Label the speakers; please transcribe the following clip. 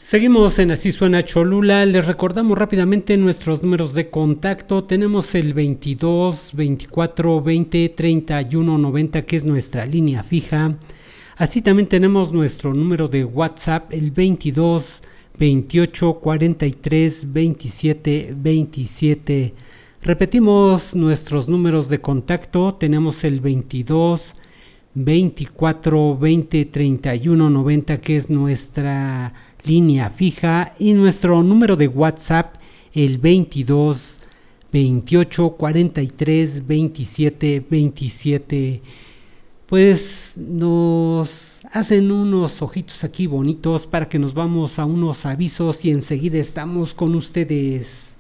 Speaker 1: Seguimos en Así Suena Cholula. Les recordamos rápidamente nuestros números de contacto. Tenemos el 22 24 20 31 90, que es nuestra línea fija. Así también tenemos nuestro número de WhatsApp, el 22 28 43 27 27. Repetimos nuestros números de contacto. Tenemos el 22 24 20 31 90, que es nuestra línea fija, y nuestro número de WhatsApp, el 22 28 43 27 27. Pues nos hacen unos ojitos aquí bonitos para que nos vamos a unos avisos y enseguida estamos con ustedes.